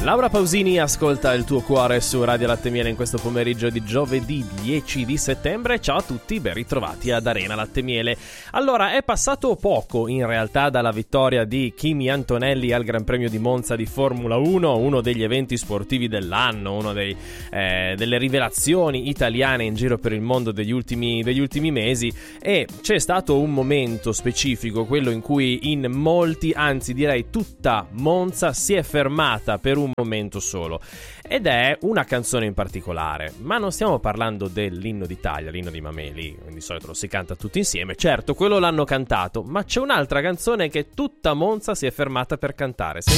Laura Pausini ascolta il tuo cuore su Radio Latte Miele in questo pomeriggio di giovedì 10 di settembre. Ciao a tutti, ben ritrovati ad Arena Latte Miele. Allora, è passato poco in realtà dalla vittoria di Kimi Antonelli al Gran Premio di Monza di Formula 1, uno degli eventi sportivi dell'anno, uno delle rivelazioni italiane in giro per il mondo degli ultimi mesi, e c'è stato un momento specifico, quello in cui in molti, anzi direi tutta Monza, si è fermata per un momento solo, ed è una canzone in particolare. Ma non stiamo parlando dell'inno d'Italia, l'inno di Mameli, di solito lo si canta tutti insieme, certo quello l'hanno cantato, ma c'è un'altra canzone che tutta Monza si è fermata per cantare.